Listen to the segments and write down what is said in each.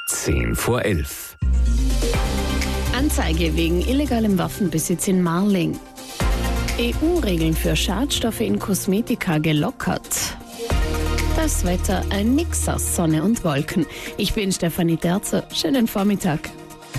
10:11. Anzeige wegen illegalem Waffenbesitz in Marling. EU-Regeln für Schadstoffe in Kosmetika gelockert. Das Wetter, ein Mix aus Sonne und Wolken. Ich bin Stefanie Terzer. Schönen Vormittag.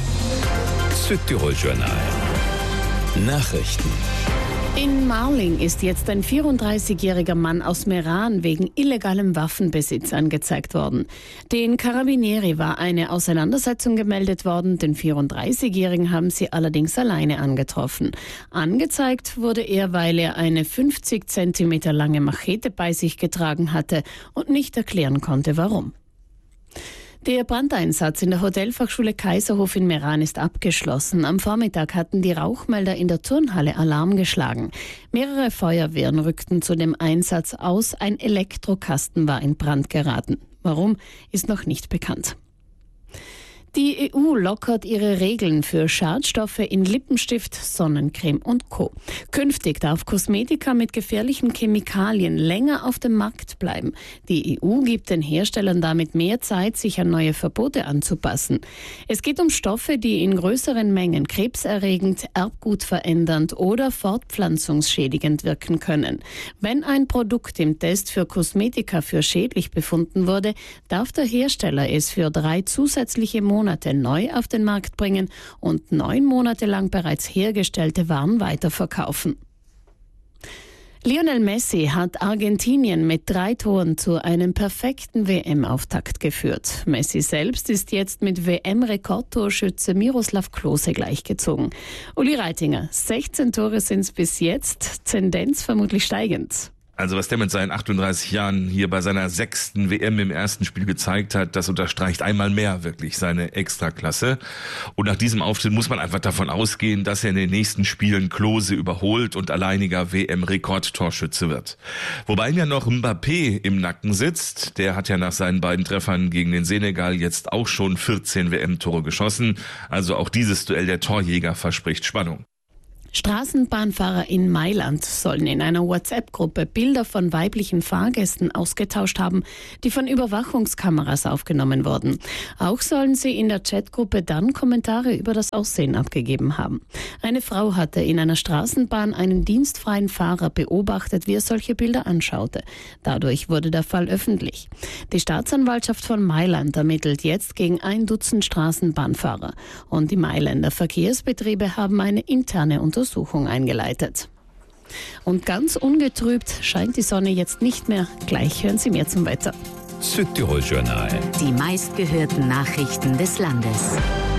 Südtirol Journal. Nachrichten. In Marling ist jetzt ein 34-jähriger Mann aus Meran wegen illegalem Waffenbesitz angezeigt worden. Den Carabinieri war eine Auseinandersetzung gemeldet worden, den 34-jährigen haben sie allerdings alleine angetroffen. Angezeigt wurde er, weil er eine 50 Zentimeter lange Machete bei sich getragen hatte und nicht erklären konnte, warum. Der Brandeinsatz in der Hotelfachschule Kaiserhof in Meran ist abgeschlossen. Am Vormittag hatten die Rauchmelder in der Turnhalle Alarm geschlagen. Mehrere Feuerwehren rückten zu dem Einsatz aus. Ein Elektrokasten war in Brand geraten. Warum, ist noch nicht bekannt. Die EU lockert ihre Regeln für Schadstoffe in Lippenstift, Sonnencreme und Co. Künftig darf Kosmetika mit gefährlichen Chemikalien länger auf dem Markt bleiben. Die EU gibt den Herstellern damit mehr Zeit, sich an neue Verbote anzupassen. Es geht um Stoffe, die in größeren Mengen krebserregend, erbgutverändernd oder fortpflanzungsschädigend wirken können. Wenn ein Produkt im Test für Kosmetika für schädlich befunden wurde, darf der Hersteller es für 3 zusätzliche Monate neu auf den Markt bringen und 9 Monate lang bereits hergestellte Waren weiterverkaufen. Lionel Messi hat Argentinien mit 3 Toren zu einem perfekten WM-Auftakt geführt. Messi selbst ist jetzt mit WM-Rekordtorschütze Miroslav Klose gleichgezogen. Uli Reitinger, 16 Tore sind es bis jetzt, Tendenz vermutlich steigend. Also was der mit seinen 38 Jahren hier bei seiner 6. WM im ersten Spiel gezeigt hat, das unterstreicht einmal mehr wirklich seine Extraklasse. Und nach diesem Auftritt muss man einfach davon ausgehen, dass er in den nächsten Spielen Klose überholt und alleiniger WM-Rekordtorschütze wird. Wobei ja noch Mbappé im Nacken sitzt. Der hat ja nach seinen beiden Treffern gegen den Senegal jetzt auch schon 14 WM-Tore geschossen. Also auch dieses Duell der Torjäger verspricht Spannung. Straßenbahnfahrer in Mailand sollen in einer WhatsApp-Gruppe Bilder von weiblichen Fahrgästen ausgetauscht haben, die von Überwachungskameras aufgenommen wurden. Auch sollen sie in der Chatgruppe dann Kommentare über das Aussehen abgegeben haben. Eine Frau hatte in einer Straßenbahn einen dienstfreien Fahrer beobachtet, wie er solche Bilder anschaute. Dadurch wurde der Fall öffentlich. Die Staatsanwaltschaft von Mailand ermittelt jetzt gegen 1 Dutzend Straßenbahnfahrer. Und die Mailänder Verkehrsbetriebe haben eine interne Untersuchung eingeleitet. Und ganz ungetrübt scheint die Sonne jetzt nicht mehr. Gleich hören Sie mehr zum Wetter. Südtirol Journal. Die meistgehörten Nachrichten des Landes.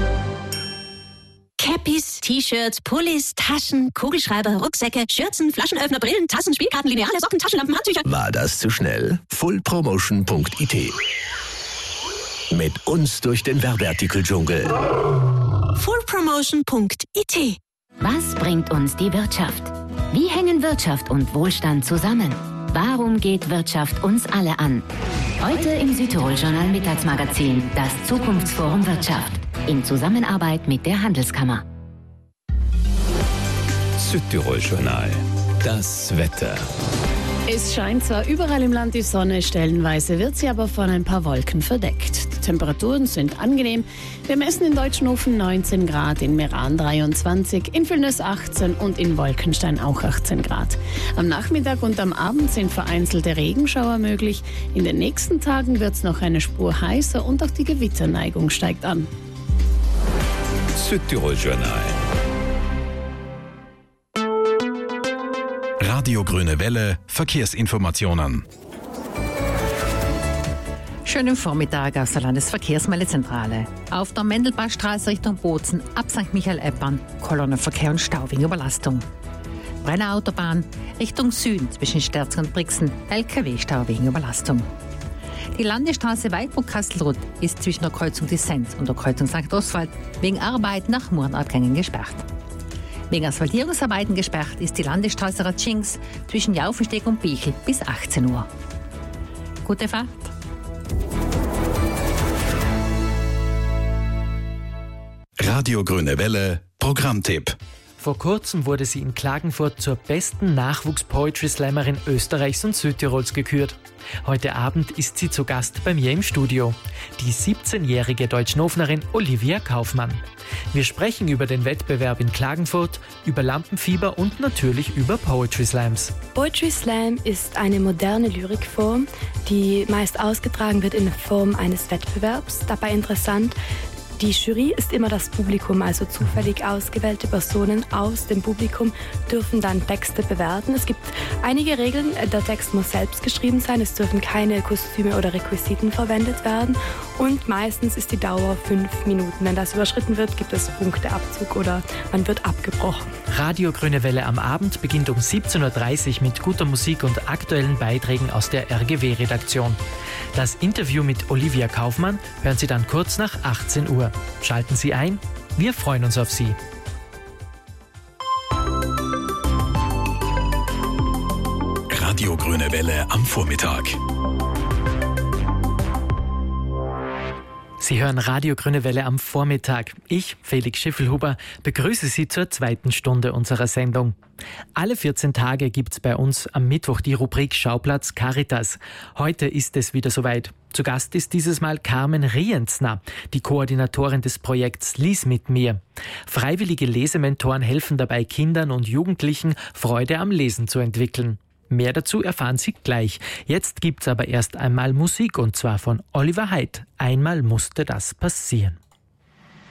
Cappies, T-Shirts, Pullis, Taschen, Kugelschreiber, Rucksäcke, Schürzen, Flaschenöffner, Brillen, Tassen, Spielkarten, Lineale, Socken, Taschenlampen, Handtücher. War das zu schnell? Fullpromotion.it. Mit uns durch den Werbeartikeldschungel. Fullpromotion.it. Was bringt uns die Wirtschaft? Wie hängen Wirtschaft und Wohlstand zusammen? Warum geht Wirtschaft uns alle an? Heute im Südtirol Journal Mittagsmagazin das Zukunftsforum Wirtschaft in Zusammenarbeit mit der Handelskammer. Südtirol Journal. Das Wetter. Es scheint zwar überall im Land die Sonne, stellenweise wird sie aber von ein paar Wolken verdeckt. Die Temperaturen sind angenehm. Wir messen in Deutschenhofen 19 Grad, in Meran 23, in Villnös 18 und in Wolkenstein auch 18 Grad. Am Nachmittag und am Abend sind vereinzelte Regenschauer möglich. In den nächsten Tagen wird es noch eine Spur heißer und auch die Gewitterneigung steigt an. Südtirol Journal. Radio Grüne Welle, Verkehrsinformationen. Schönen Vormittag aus der Landesverkehrsmeldezentrale. Auf der Mendelbachstraße Richtung Bozen ab St. Michael-Eppern, Kolonnenverkehr und Stau wegen Überlastung. Brenner Autobahn Richtung Süden zwischen Sterzing und Brixen, LKW-Stau wegen Überlastung. Die Landesstraße Weilburg-Kastelruth ist zwischen der Kreuzung Dissenz und der Kreuzung St. Oswald wegen Arbeit nach Murrenabgängen gesperrt. Wegen Asphaltierungsarbeiten gesperrt ist die Landesstraße Ratschings zwischen Jaufensteg und Bichel bis 18 Uhr. Gute Fahrt! Radio Grüne Welle, Programmtipp. Vor kurzem wurde sie in Klagenfurt zur besten Nachwuchs-Poetry-Slammerin Österreichs und Südtirols gekürt. Heute Abend ist sie zu Gast bei mir im Studio. Die 17-jährige Deutschnofnerin Olivia Kaufmann. Wir sprechen über den Wettbewerb in Klagenfurt, über Lampenfieber und natürlich über Poetry Slams. Poetry Slam ist eine moderne Lyrikform, die meist ausgetragen wird in Form eines Wettbewerbs. Dabei interessant: die Jury ist immer das Publikum, also zufällig ausgewählte Personen aus dem Publikum dürfen dann Texte bewerten. Es gibt einige Regeln. Der Text muss selbst geschrieben sein, es dürfen keine Kostüme oder Requisiten verwendet werden und meistens ist die Dauer 5 Minuten. Wenn das überschritten wird, gibt es Punkteabzug oder man wird abgebrochen. Radio Grüne Welle am Abend beginnt um 17.30 Uhr mit guter Musik und aktuellen Beiträgen aus der RGW-Redaktion. Das Interview mit Olivia Kaufmann hören Sie dann kurz nach 18 Uhr. Schalten Sie ein, wir freuen uns auf Sie. Radio Grüne Welle am Vormittag. Sie hören Radio Grüne Welle am Vormittag. Ich, Felix Schiffelhuber, begrüße Sie zur 2. Stunde unserer Sendung. Alle 14 Tage gibt's bei uns am Mittwoch die Rubrik Schauplatz Caritas. Heute ist es wieder soweit. Zu Gast ist dieses Mal Carmen Rienzner, die Koordinatorin des Projekts Lies mit mir. Freiwillige Lesementoren helfen dabei, Kindern und Jugendlichen Freude am Lesen zu entwickeln. Mehr dazu erfahren Sie gleich. Jetzt gibt's aber erst einmal Musik, und zwar von Oliver Haidt. Einmal musste das passieren.